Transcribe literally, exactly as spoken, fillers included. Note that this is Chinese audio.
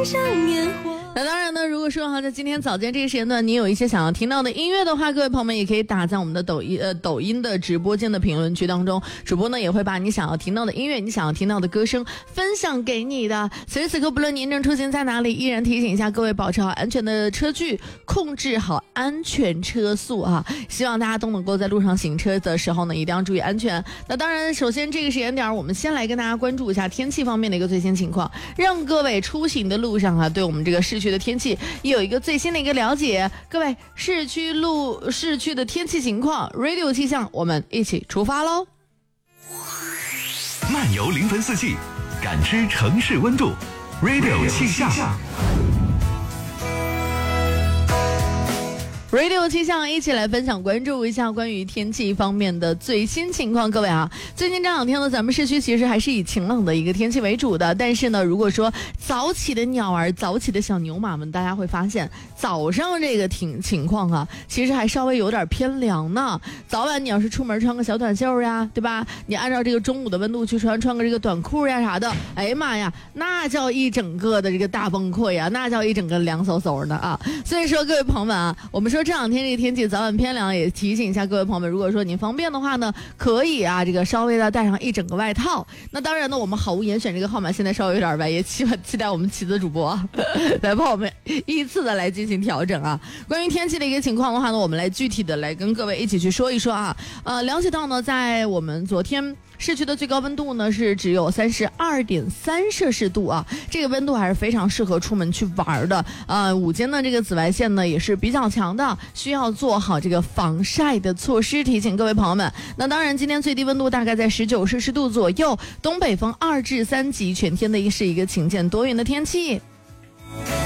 上烟火。那当然呢，如果说哈，在今天早间这个时间段，你有一些想要听到的音乐的话，各位朋友们也可以打在我们的抖音呃抖音的直播间的评论区当中，主播呢也会把你想要听到的音乐、你想要听到的歌声分享给你的。此时此刻，不论您正出行在哪里，依然提醒一下各位，保持好安全的车距，控制好安全车速啊！希望大家都能够在路上行车的时候呢，一定要注意安全。那当然，首先这个时间点，我们先来跟大家关注一下天气方面的一个最新情况，让各位出行的路上啊，对我们这个市区的天气有一个最新的一个了解。各位，市区路市区的天气情况 ，Radio 气象，我们一起出发喽！ 漫游临汾四季，感知城市温度 ，Radio 气象。 Radio 气象一起来分享关注一下关于天气方面的最新情况。各位啊，最近这两天呢，咱们市区其实还是以晴朗的一个天气为主的，但是呢，如果说早起的鸟儿、早起的小牛马们，大家会发现早上这个情情况啊，其实还稍微有点偏凉呢。早晚你要是出门穿个小短袖呀，对吧？你按照这个中午的温度去穿，穿个这个短裤呀啥的，哎呀妈呀，那叫一整个的这个大崩溃呀，那叫一整个凉飕飕的啊。所以说，各位朋友们啊，我们说这两天这个天气早晚偏凉，也提醒一下各位朋友们，如果说您方便的话呢，可以啊，这个稍微的带上一整个外套。那当然呢，我们好物严选这个号码现在稍微有点歪，也期期待我们旗子主播来帮我们依次的来进行调整啊。关于天气的一个情况的话呢，我们来具体的来跟各位一起去说一说啊。呃，了解到呢，在我们昨天市区的最高温度呢是只有三十二点三摄氏度啊，这个温度还是非常适合出门去玩的。呃，午间的这个紫外线呢也是比较强的，需要做好这个防晒的措施，提醒各位朋友们。那当然，今天最低温度大概在十九摄氏度左右，东北风二至三级，全天的是一个晴间多云的天气。